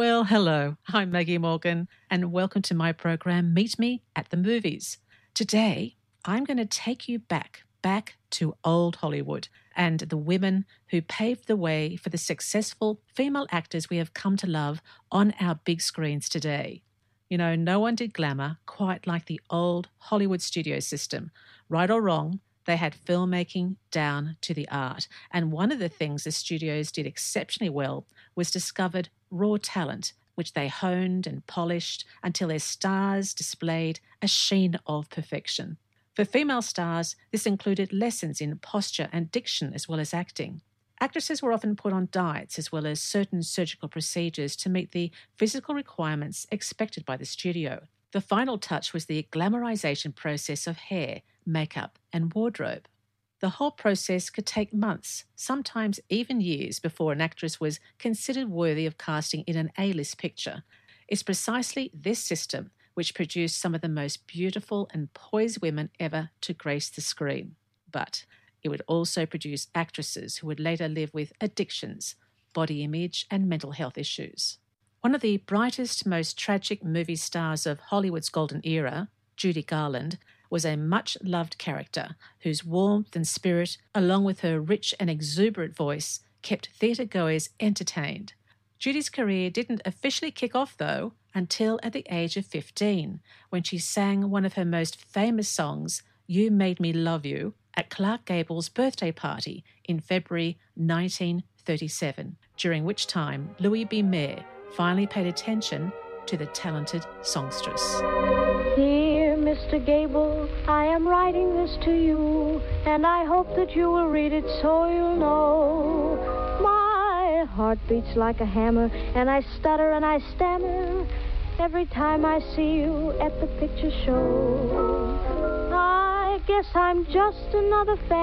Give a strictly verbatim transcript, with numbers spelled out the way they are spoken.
Well, hello, I'm Maggie Morgan, and welcome to my program, Meet Me at the Movies. Today, I'm going to take you back, back to old Hollywood and the women who paved the way for the successful female actors we have come to love on our big screens today. You know, no one did glamour quite like the old Hollywood studio system. Right or wrong, they had filmmaking down to the art. And one of the things the studios did exceptionally well was discovered raw talent, which they honed and polished until their stars displayed a sheen of perfection. For female stars, this included lessons in posture and diction as well as acting. Actresses were often put on diets as well as certain surgical procedures to meet the physical requirements expected by the studio. The final touch was the glamorization process of hair, makeup, and wardrobe. The whole process could take months, sometimes even years, before an actress was considered worthy of casting in an A-list picture. It's precisely this system which produced some of the most beautiful and poised women ever to grace the screen. But it would also produce actresses who would later live with addictions, body image, and mental health issues. One of the brightest, most tragic movie stars of Hollywood's golden era, Judy Garland, was a much-loved character whose warmth and spirit, along with her rich and exuberant voice, kept theatre-goers entertained. Judy's career didn't officially kick off, though, until at the age of fifteen, when she sang one of her most famous songs, You Made Me Love You, at Clark Gable's birthday party in February nineteen thirty-seven, during which time Louis B. Mayer finally paid attention to the talented songstress. Dear Mister Gable, I am writing this to you, and I hope that you will read it so you'll know. My heart beats like a hammer, and I stutter and I stammer every time I see you at the picture show. I guess I'm just another fan.